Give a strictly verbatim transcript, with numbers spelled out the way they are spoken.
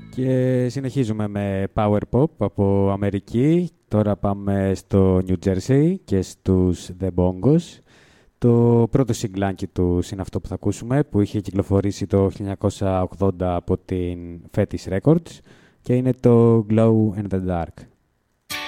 Και συνεχίζουμε με Power Pop από Αμερική. Τώρα πάμε στο New Jersey και στους The Bongos. Το πρώτο συγκλάκι του είναι αυτό που θα ακούσουμε, που είχε κυκλοφορήσει το χίλια εννιακόσια ογδόντα από την Fetish Records και είναι το Glow in the Dark.